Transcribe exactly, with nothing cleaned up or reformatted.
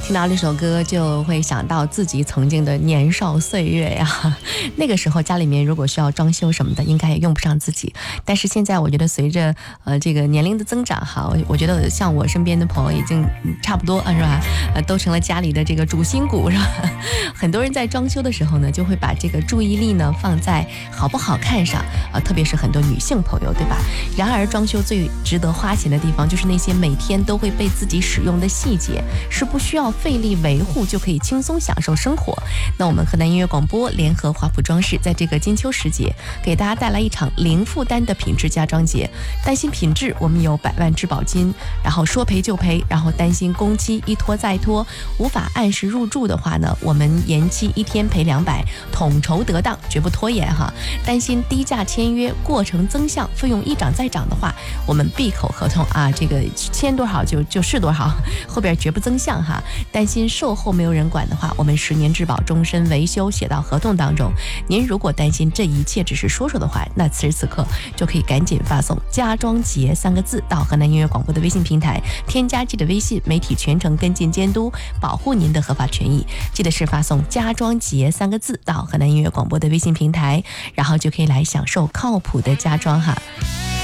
听到这首歌就会想到自己曾经的年少岁月呀。那个时候家里面如果需要装修什么的，应该也用不上自己。但是现在我觉得随着呃这个年龄的增长哈，我我觉得像我身边的朋友已经差不多是吧？呃，都成了家里的这个主心骨是吧？很多人在装修的时候呢，就会把这个注意力呢放在好不好看上啊，特别是很多女性朋友，对吧？然而装修最值得花钱的地方，就是那些每天都会被自己使用的细节，是不需要费力维护就可以轻松享受生活。那我们河南音乐广播联合华普装饰，在这个金秋时节，给大家带来一场零负担的品质家装节。担心品质，我们有百万质保金，然后说赔就赔。然后担心工期一拖再拖，无法按时入住的话呢，我们延期一天赔两百，统筹得当，绝不拖延哈。担心低价签约，过程增项，费用一涨再涨的话，我们闭口合同啊，这个签多少就就是多少，后边绝不增项哈。担心售后没有人管的话，我们十年质保，终身维修写到合同当中。您如果担心这一切只是说说的话，那此时此刻就可以赶紧发送家装节三个字到河南音乐广播的微信平台，添加记得微信，媒体全程跟进监督，保护您的合法权益。记得是发送家装节三个字到河南音乐广播的微信平台，然后就可以来享受靠谱的家装哈。